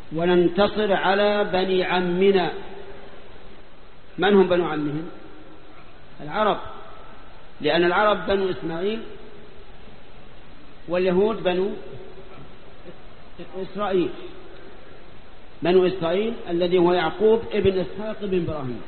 وننتصر على بني عمنا. من هم بنو عمهم؟ العرب، لأن العرب بنو إسماعيل واليهود بنو إسرائيل. بنو إسرائيل الذي هو يعقوب ابن إسحاق ابن إبراهيم،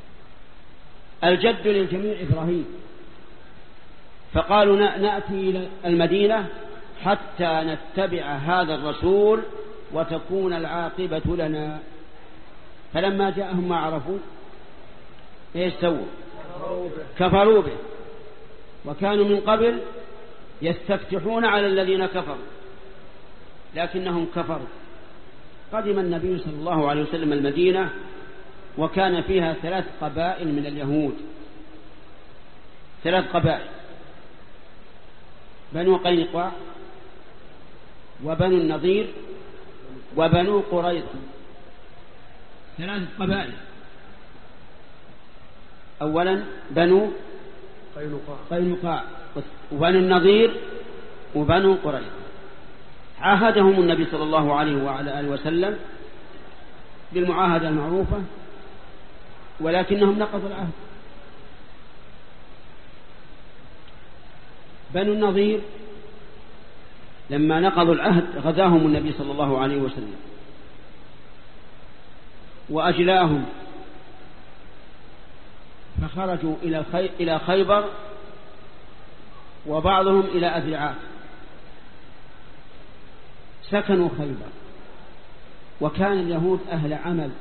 الجد للجميع إبراهيم. فقالوا نأتي إلى المدينة حتى نتبع هذا الرسول وتكون العاقبة لنا. فلما جاءهم ما عرفوا ايش سووا؟ كفروا به، وكانوا من قبل يستفتحون على الذين كفروا لكنهم كفروا. قدم النبي صلى الله عليه وسلم المدينة وكان فيها 3 قبائل من اليهود، 3 قبائل: بنو قينقاع وبنو النضير وبنو قريظة. 3 قبائل. أولا بنو قينقاع وبنو النضير وبنو قريظة. عاهدهم النبي صلى الله عليه وعلى آله وسلم بالمعاهدة المعروفة، ولكنهم نقضوا العهد. بنو النضير لما نقضوا العهد غزاهم النبي صلى الله عليه وسلم وأجلاهم، فخرجوا إلى خيبر وبعضهم إلى أذرعات. سكنوا خيبر، وكان اليهود أهل عمل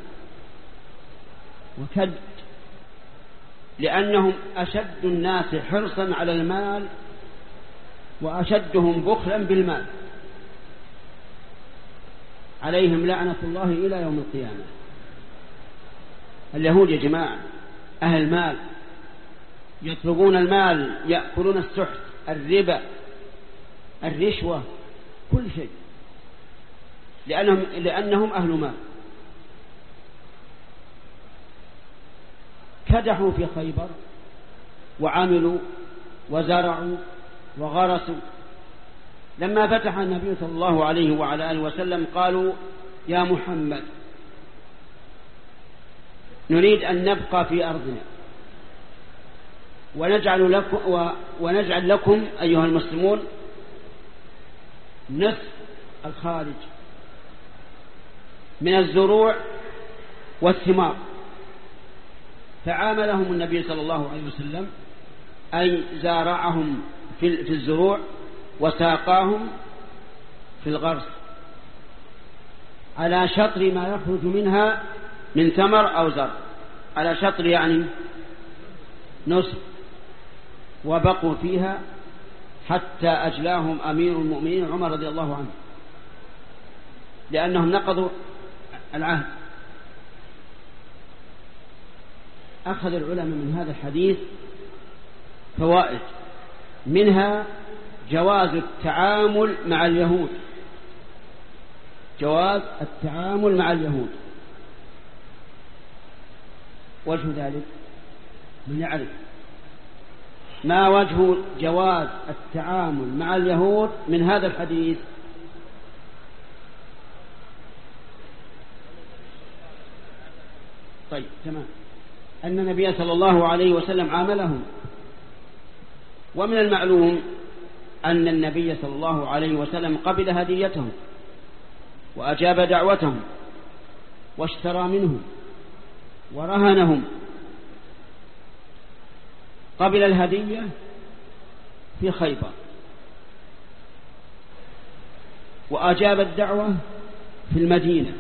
وكد، لأنهم أشد الناس حرصا على المال وأشدهم بخلا بالمال. عليهم لعنة الله إلى يوم القيامة. اليهود يا جماعة أهل مال، يطلبون المال، يأكلون السحت، الربا، الرشوة، كل شيء، لأنهم أهل مال. كدحوا في خيبر وعملوا وزرعوا وغرسوا. لما فتح النبي صلى الله عليه وعلى آله وسلم قالوا: يا محمد، نريد أن نبقى في أرضنا ونجعل لكم أيها المسلمون نصف الخارج من الزروع والثمار. فعاملهم النبي صلى الله عليه وسلم، أي زارعهم في الزروع وساقاهم في الغرس على شطر ما يخرج منها من ثمر أو زرع، على شطر يعني نصف. وبقوا فيها حتى أجلاهم أمير المؤمنين عمر رضي الله عنه، لأنهم نقضوا العهد. أخذ العلماء من هذا الحديث فوائد، منها جواز التعامل مع اليهود، جواز التعامل مع اليهود. وجه ذلك من يعرف ما وجه جواز التعامل مع اليهود من هذا الحديث؟ طيب تمام. أن النبي صلى الله عليه وسلم عاملهم، ومن المعلوم أن النبي صلى الله عليه وسلم قبل هديتهم وأجاب دعوتهم واشترى منهم ورهنهم. قبل الهدية في خيبر، وأجاب الدعوة في المدينة،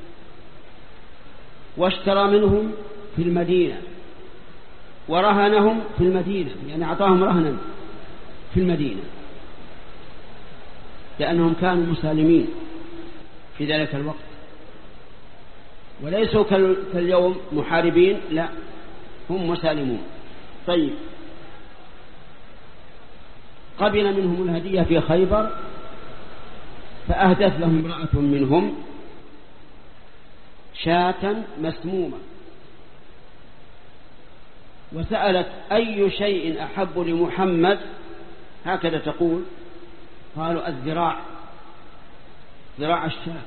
واشترى منهم في المدينة، ورهنهم في المدينة، يعني أعطاهم رهنا في المدينة، لأنهم كانوا مسالمين في ذلك الوقت، وليسوا كاليوم محاربين، لا، هم مسالمون. طيب، قبل منهم الهدية في خيبر، فأهدت لهم امرأة منهم شاة مسمومة، وسألت: أي شيء أحب لمحمد؟ هكذا تقول. قالوا: الذراع، ذراع الشاة.